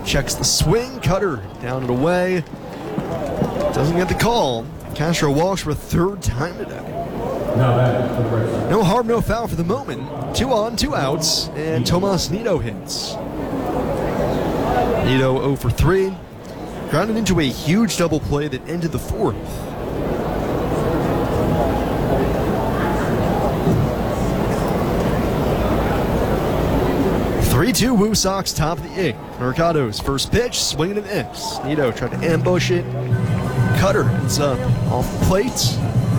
checks the swing, cutter down and away. Doesn't get the call. Castro walks for a third time today. No harm, no foul for the moment. 2 on, 2 outs, and Tomas Nido hits. Nido 0 for 3. Grounded into a huge double play that ended the fourth. Three-two Woo Sox top of the 8th. Mercado's first pitch, swinging and miss. Nido tried to ambush it. Cutter ends up off the plate.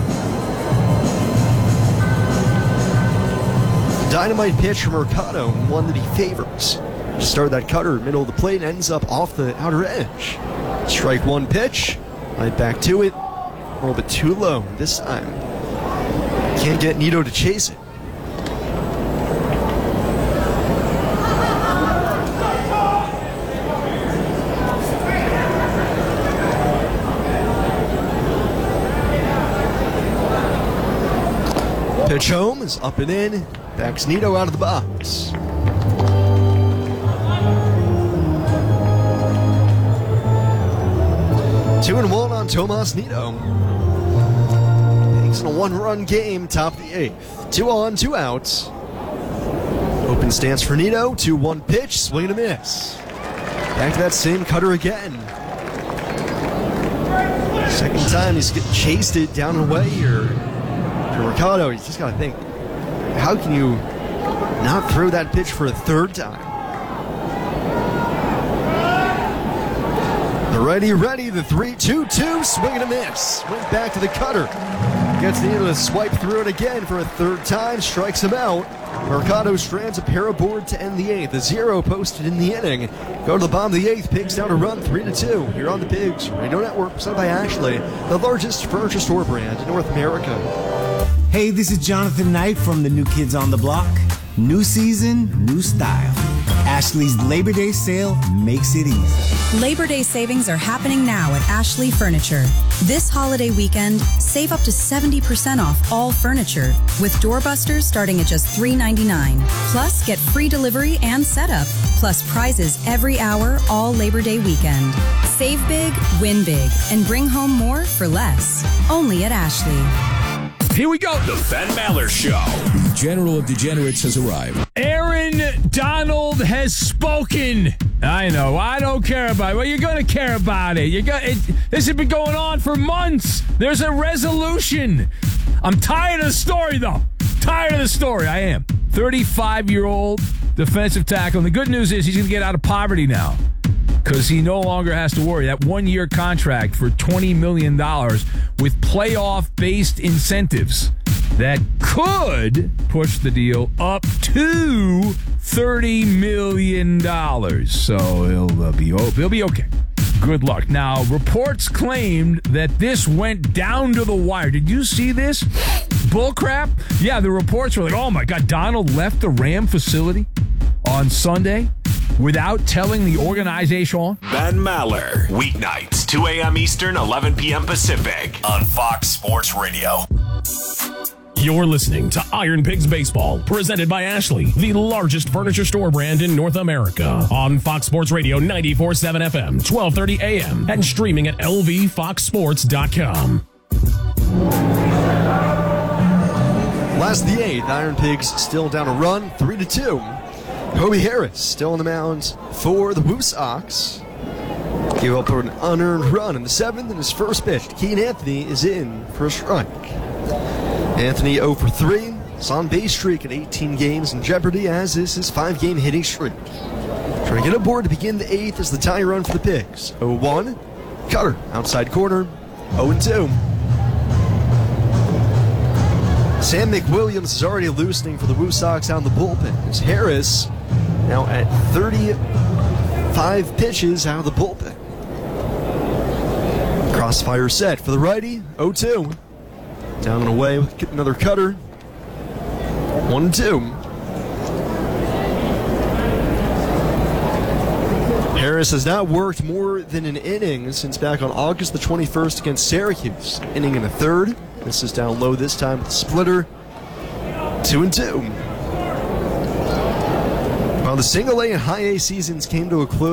Dynamite pitch from Mercado, and one that he favors. Started that cutter middle of the plate, ends up off the outer edge. Strike one pitch, right back to it. A little bit too low this time. Can't get Nido to chase it. Pitch home is up and in. Backs Nido out of the box. Two and one on Tomas Nido. Makes it a 1-run game, top of the 8th. 2 on, 2 outs. Open stance for Nido. 2-1 pitch, swing and a miss. Back to that same cutter again. Second time he's getting chased it down and away here. Mercado, you just got to think, how can you not throw that pitch for a third time? The ready, the 3-2-2, swing and a miss. Went back to the cutter. Gets Nido to swipe through it again for a third time, strikes him out. Mercado strands a pair aboard to end the 8th. A 0 posted in the inning. Go to the bottom of the 8th. Pigs down to run 3-2. Here on the Pigs Radio Network, presented by Ashley, the largest furniture store brand in North America. Hey, this is Jonathan Knight from the New Kids on the Block. New season, new style. Ashley's Labor Day sale makes it easy. Labor Day savings are happening now at Ashley Furniture. This holiday weekend, save up to 70% off all furniture, with doorbusters starting at just $3.99. Plus, get free delivery and setup, plus prizes every hour all Labor Day weekend. Save big, win big, and bring home more for less. Only at Ashley. Here we go. The Ben Maller Show. The General of Degenerates has arrived. Aaron Donald has spoken. I know. I don't care about it. Well, you're going to care about it. This has been going on for months. There's a resolution. I'm tired of the story, though. Tired of the story. I am. 35-year-old defensive tackle. And the good news is he's going to get out of poverty now, because he no longer has to worry. That 1-year contract for $20 million with playoff-based incentives that could push the deal up to $30 million. So he'll be okay. Good luck. Now, reports claimed that this went down to the wire. Did you see this? Bullcrap? Yeah, the reports were like, oh my God, Donald left the Ram facility on Sunday without telling the organization. Ben Maller. Weeknights, 2 a.m. Eastern, 11 p.m. Pacific on Fox Sports Radio. You're listening to Iron Pigs Baseball, presented by Ashley, the largest furniture store brand in North America. On Fox Sports Radio 94.7 FM, 1230 AM, and streaming at lvfoxsports.com. Last of the 8th, Iron Pigs still down a run, 3-2. Kobe Harris still on the mound for the Woo Sox. Gave up an unearned run in the 7th, and his first pitch, Keane Anthony, is in for a strike. Anthony 0 for 3. His on-base streak at 18 games in jeopardy, as is his 5-game hitting streak. Trying to get aboard to begin the 8th as the tie run for the Pigs. 0-1. Cutter, outside corner. 0-2. Sam McWilliams is already loosening for the Woo Sox out in the bullpen. As Harris now at 35 pitches out of the bullpen. Crossfire set for the righty. 0-2. Down and away with another cutter. 1-2. Harris has not worked more than an inning since back on August the 21st against Syracuse. Inning in the 3rd. This is down low this time with the splitter. 2-2. While the single A and high A seasons came to a close